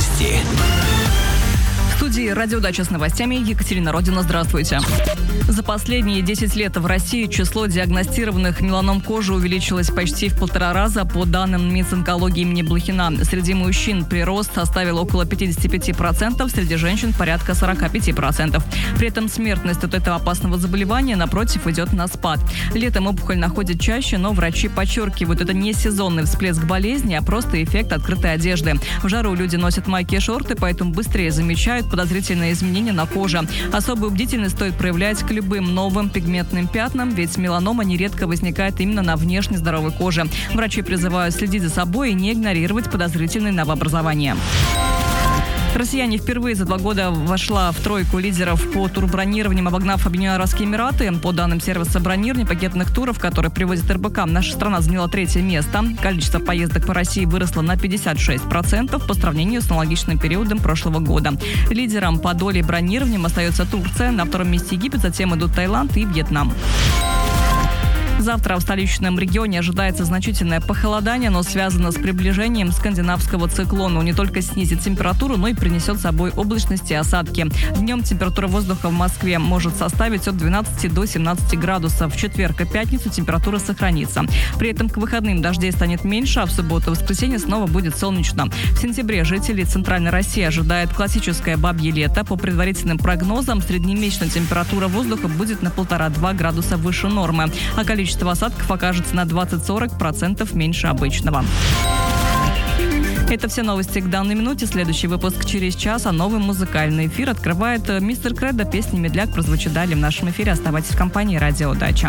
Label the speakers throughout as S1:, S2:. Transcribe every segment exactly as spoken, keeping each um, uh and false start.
S1: Новости.
S2: В студии «Радиодача» с новостями Екатерина Родина. Здравствуйте. За последние десять лет в России число диагностированных меланом кожи увеличилось почти в полтора раза по данным Минонкологии имени Блохина. Среди мужчин прирост составил около пятьдесят пять процентов, среди женщин порядка сорок пять процентов. При этом смертность от этого опасного заболевания, напротив, идет на спад. Летом опухоль находят чаще, но врачи подчеркивают, это не сезонный всплеск болезни, а просто эффект открытой одежды. В жару люди носят майки и шорты, поэтому быстрее замечают подозрительные изменения на коже. Особую бдительность стоит проявлять к любым новым пигментным пятнам, ведь меланома нередко возникает именно на внешне здоровой коже. Врачи призывают следить за собой и не игнорировать подозрительные новообразования. Россияне впервые за два года вошла в тройку лидеров по турбронированиям, обогнав Объединенные Арабские Эмираты. По данным сервиса бронирования пакетных туров, которые привозит эр бэ ка, наша страна заняла третье место. Количество поездок по России выросло на пятьдесят шесть процентов по сравнению с аналогичным периодом прошлого года. Лидером по доле бронирования остается Турция, на втором месте Египет, затем идут Таиланд и Вьетнам. Завтра в столичном регионе ожидается значительное похолодание, но связано с приближением скандинавского циклона. Он не только снизит температуру, но и принесет с собой облачность и осадки. Днем температура воздуха в Москве может составить от двенадцати до семнадцати градусов. В четверг и пятницу температура сохранится. При этом к выходным дождей станет меньше, а в субботу и воскресенье снова будет солнечно. В сентябре жители Центральной России ожидают классическое бабье лето. По предварительным прогнозам, среднемесячная температура воздуха будет на полтора-два градуса выше нормы, а количество Количество осадков окажется на двадцать-сорок процентов меньше обычного. Это все новости к данной минуте. Следующий выпуск через час, а новый музыкальный эфир открывает мистер Кредо. Песня «Медляк» прозвучит далее в нашем эфире. Оставайтесь в компании «Радиодача».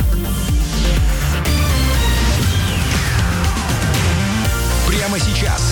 S1: Прямо сейчас